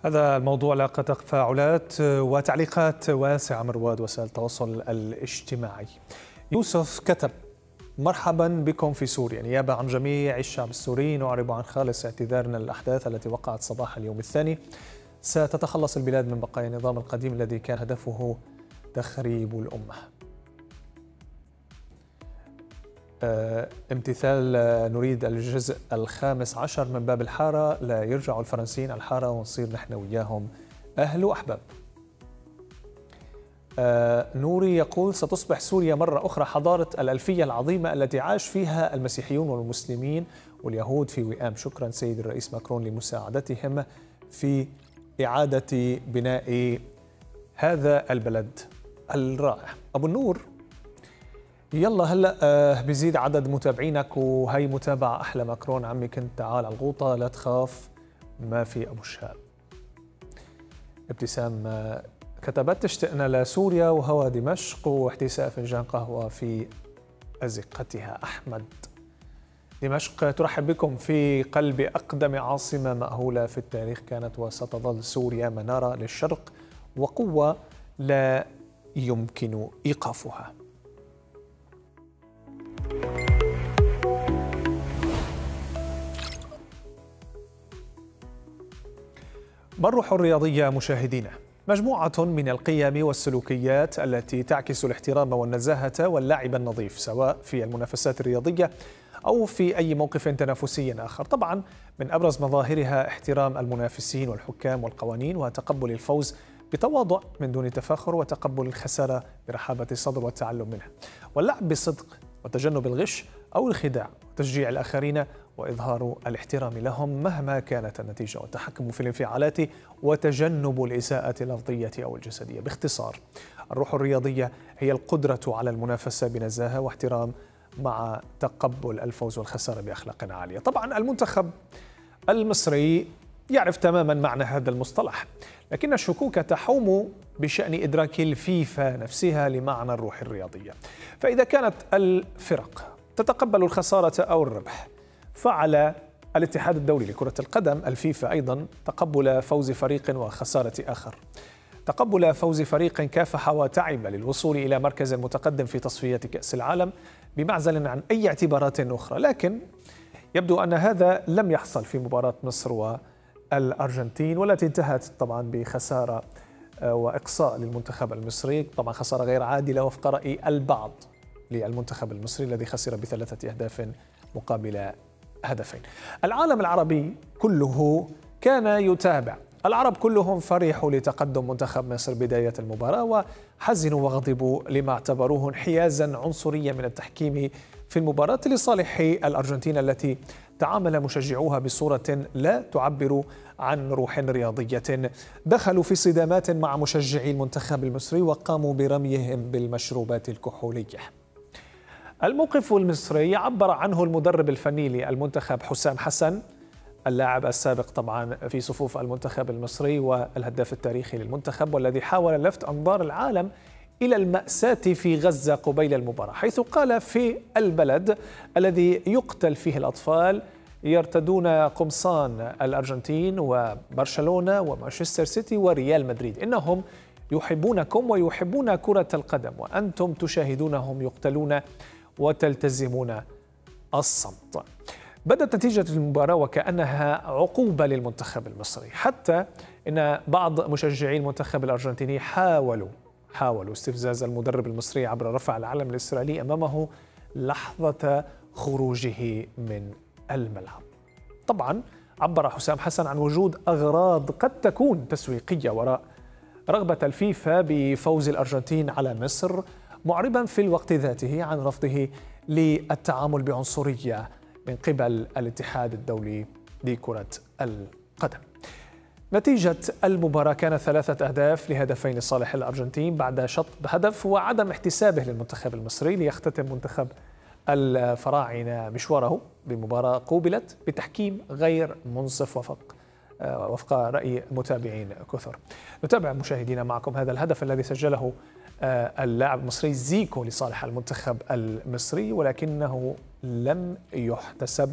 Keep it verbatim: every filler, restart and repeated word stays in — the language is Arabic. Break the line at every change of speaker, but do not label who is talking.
هذا الموضوع لاقى تفاعلات وتعليقات واسعة من رواد وسائل التواصل الاجتماعي. يوسف كتب: مرحبا بكم في سوريا، نيابة عن جميع الشعب السوري نعرب عن خالص اعتذارنا للأحداث التي وقعت صباح اليوم الثاني. ستتخلص البلاد من بقايا النظام القديم الذي كان هدفه تخريب الأمة. اه امتثال نريد الجزء الخامس عشر من باب الحارة، لا يرجعوا الفرنسيين على الحارة ونصير نحن وياهم أهل وأحباب. آه نوري يقول: ستصبح سوريا مرة أخرى حضارة الألفية العظيمة التي عاش فيها المسيحيون والمسلمين واليهود في وئام. شكرا سيد الرئيس ماكرون لمساعدتهم في إعادة بناء هذا البلد الرائع. أبو النور: يلا هلا آه بيزيد عدد متابعينك وهي متابعة أحلى. ماكرون عمي كنت تعال على الغوطة، لا تخاف ما في أبو الشهاب. ابتسام آه كتبت: اشتقنا لسوريا وهوى دمشق واحتساء فنجان قهوة في أزقتها. أحمد: دمشق ترحب بكم في قلب أقدم عاصمة مأهولة في التاريخ، كانت وستظل سوريا منارة للشرق وقوة لا يمكن إيقافها. ما الروح الرياضية مشاهدينا؟ مجموعة من القيم والسلوكيات التي تعكس الاحترام والنزاهة واللعب النظيف، سواء في المنافسات الرياضية أو في أي موقف تنافسي آخر. طبعا من أبرز مظاهرها احترام المنافسين والحكام والقوانين، وتقبل الفوز بتواضع من دون تفاخر، وتقبل الخسارة برحابة الصدر والتعلم منها، واللعب بصدق وتجنب الغش أو الخداع، وتشجيع الآخرين وإظهار الاحترام لهم مهما كانت النتيجة، والتحكم في الانفعالات وتجنب الإساءة اللفظية أو الجسدية. باختصار، الروح الرياضية هي القدرة على المنافسة بنزاهة واحترام مع تقبل الفوز والخسارة بأخلاق عالية. طبعا المنتخب المصري يعرف تماما معنى هذا المصطلح، لكن الشكوك تحوم بشأن إدراك الفيفا نفسها لمعنى الروح الرياضية. فإذا كانت الفرق تتقبل الخسارة أو الربح، فعلى الاتحاد الدولي لكرة القدم الفيفا أيضا تقبل فوز فريق وخسارة آخر، تقبل فوز فريق كافح وتعب للوصول إلى مركز متقدم في تصفية كأس العالم بمعزل عن أي اعتبارات أخرى. لكن يبدو أن هذا لم يحصل في مباراة مصر والأرجنتين، والتي انتهت طبعا بخسارة وإقصاء للمنتخب المصري، طبعا خسارة غير عادلة وفق رأي البعض للمنتخب المصري الذي خسر بثلاثة أهداف مقابل هدفين. العالم العربي كله كان يتابع، العرب كلهم فرحوا لتقدم منتخب مصر بداية المباراة، وحزنوا وغضبوا لما اعتبروه انحيازا عنصريا من التحكيم في المباراة لصالح الأرجنتين التي تعامل مشجعوها بصورة لا تعبر عن روح رياضية. دخلوا في صدامات مع مشجعي المنتخب المصري وقاموا برميهم بالمشروبات الكحولية. الموقف المصري عبر عنه المدرب الفني للمنتخب حسام حسن، اللاعب السابق طبعا في صفوف المنتخب المصري والهداف التاريخي للمنتخب، والذي حاول لفت أنظار العالم إلى المأساة في غزة قبيل المباراة، حيث قال: في البلد الذي يقتل فيه الأطفال يرتدون قمصان الأرجنتين وبرشلونة ومانشستر سيتي وريال مدريد، إنهم يحبونكم ويحبون كرة القدم، وأنتم تشاهدونهم يقتلون وتلتزمون الصمت. بدت نتيجة المباراة وكأنها عقوبة للمنتخب المصري، حتى إن بعض مشجعي المنتخب الأرجنتيني حاولوا حاولوا استفزاز المدرب المصري عبر رفع العلم الإسرائيلي أمامه لحظة خروجه من الملعب. طبعا عبر حسام حسن عن وجود أغراض قد تكون تسويقية وراء رغبة الفيفا بفوز الأرجنتين على مصر، معربا في الوقت ذاته عن رفضه للتعامل بعنصرية من قبل الاتحاد الدولي لكرة القدم. نتيجة المباراة كانت ثلاثة أهداف لهدفين لصالح الأرجنتين بعد شطب هدف وعدم احتسابه للمنتخب المصري، ليختتم منتخب الفراعنة مشواره بمباراة قوبلت بتحكيم غير منصف وفق وفق رأي متابعين كثر. نتابع مشاهدينا معكم هذا الهدف الذي سجله اللاعب المصري زيكو لصالح المنتخب المصري، ولكنه لم يحتسب.